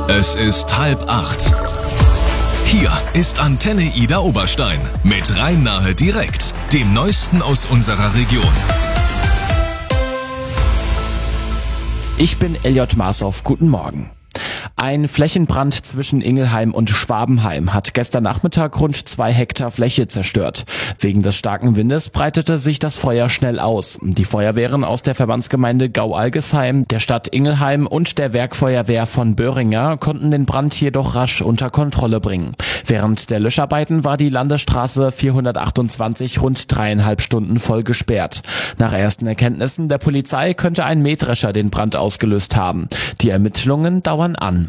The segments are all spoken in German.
Es ist 7:30. Hier ist Antenne Ida Oberstein mit Rhein-Nahe direkt, dem Neuesten aus unserer Region. Ich bin Elliot Marshoff, guten Morgen. Ein Flächenbrand zwischen Ingelheim und Schwabenheim hat gestern Nachmittag rund 2 Hektar Fläche zerstört. Wegen des starken Windes breitete sich das Feuer schnell aus. Die Feuerwehren aus der Verbandsgemeinde Gau-Algesheim, der Stadt Ingelheim und der Werkfeuerwehr von Böhringer konnten den Brand jedoch rasch unter Kontrolle bringen. Während der Löscharbeiten war die Landesstraße 428 rund 3,5 Stunden voll gesperrt. Nach ersten Erkenntnissen der Polizei könnte ein Mähdrescher den Brand ausgelöst haben. Die Ermittlungen dauern an.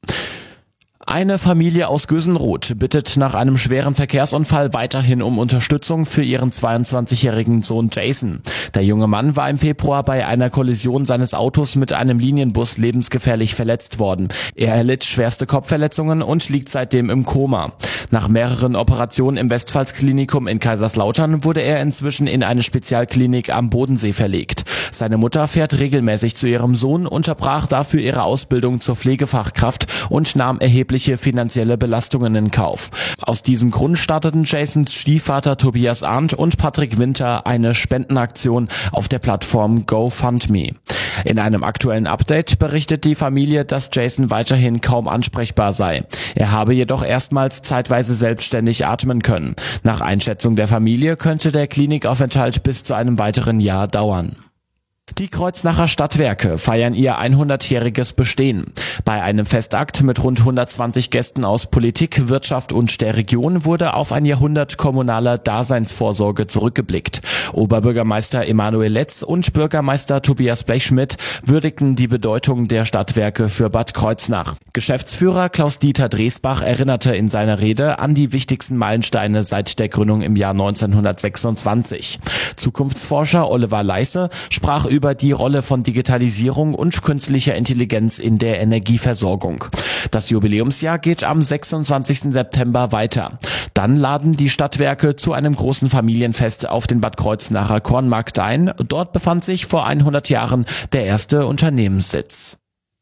Eine Familie aus Gösenroth bittet nach einem schweren Verkehrsunfall weiterhin um Unterstützung für ihren 22-jährigen Sohn Jason. Der junge Mann war im Februar bei einer Kollision seines Autos mit einem Linienbus lebensgefährlich verletzt worden. Er erlitt schwerste Kopfverletzungen und liegt seitdem im Koma. Nach mehreren Operationen im Westpfalz-Klinikum in Kaiserslautern wurde er inzwischen in eine Spezialklinik am Bodensee verlegt. Seine Mutter fährt regelmäßig zu ihrem Sohn, unterbrach dafür ihre Ausbildung zur Pflegefachkraft und nahm erhebliche finanzielle Belastungen in Kauf. Aus diesem Grund starteten Jasons Stiefvater Tobias Arndt und Patrick Winter eine Spendenaktion auf der Plattform GoFundMe. In einem aktuellen Update berichtet die Familie, dass Jason weiterhin kaum ansprechbar sei. Er habe jedoch erstmals zeitweise selbstständig atmen können. Nach Einschätzung der Familie könnte der Klinikaufenthalt bis zu einem weiteren Jahr dauern. Die Kreuznacher Stadtwerke feiern ihr 100-jähriges Bestehen. Bei einem Festakt mit rund 120 Gästen aus Politik, Wirtschaft und der Region wurde auf ein Jahrhundert kommunaler Daseinsvorsorge zurückgeblickt. Oberbürgermeister Emanuel Letz und Bürgermeister Tobias Blechschmidt würdigten die Bedeutung der Stadtwerke für Bad Kreuznach. Geschäftsführer Klaus-Dieter Dresbach erinnerte in seiner Rede an die wichtigsten Meilensteine seit der Gründung im Jahr 1926. Zukunftsforscher Oliver Leisse sprach über die Rolle von Digitalisierung und künstlicher Intelligenz in der Energieversorgung. Das Jubiläumsjahr geht am 26. September weiter. Dann laden die Stadtwerke zu einem großen Familienfest auf den Bad Kreuznacher Kornmarkt ein. Dort befand sich vor 100 Jahren der erste Unternehmenssitz.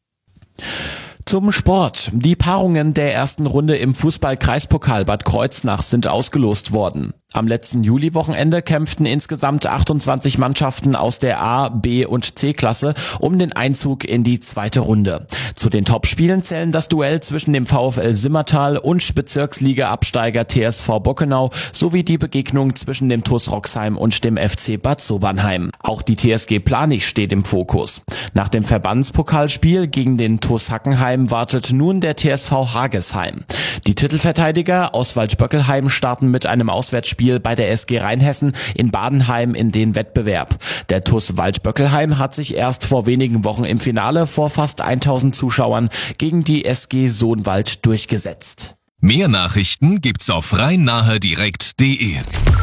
Zum Sport. Die Paarungen der ersten Runde im Fußball-Kreispokal Bad Kreuznach sind ausgelost worden. Am letzten Juliwochenende kämpften insgesamt 28 Mannschaften aus der A-, B- und C-Klasse um den Einzug in die zweite Runde. Zu den Topspielen zählen das Duell zwischen dem VfL Simmertal und Bezirksliga-Absteiger TSV Bockenau sowie die Begegnung zwischen dem TuS Roxheim und dem FC Bad Sobernheim. Auch die TSG Planich steht im Fokus. Nach dem Verbandspokalspiel gegen den TuS Hackenheim wartet nun der TSV Hagesheim. Die Titelverteidiger aus Waldböckelheim starten mit einem Auswärtsspiel bei der SG Rheinhessen in Badenheim in den Wettbewerb. Der TuS Waldböckelheim hat sich erst vor wenigen Wochen im Finale vor fast 1000 Zuschauern gegen die SG Sohnwald durchgesetzt. Mehr Nachrichten gibt's auf rhein-nahe-direkt.de.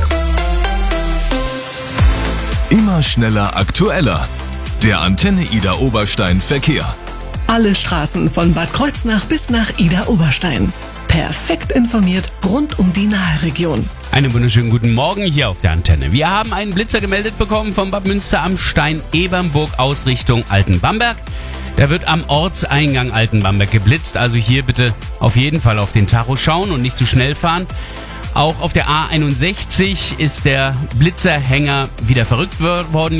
Immer schneller, aktueller. Der Antenne Ida Oberstein Verkehr. Alle Straßen von Bad Kreuznach bis nach Ida Oberstein. Perfekt informiert rund um die Nahe-Region. Einen wunderschönen guten Morgen hier auf der Antenne. Wir haben einen Blitzer gemeldet bekommen vom Bad Münster am Stein Ebernburg aus Richtung Altenbamberg. Der wird am Ortseingang Altenbamberg geblitzt, also hier bitte auf jeden Fall auf den Tacho schauen und nicht zu schnell fahren. Auch auf der A61 ist der Blitzerhänger wieder verrückt worden.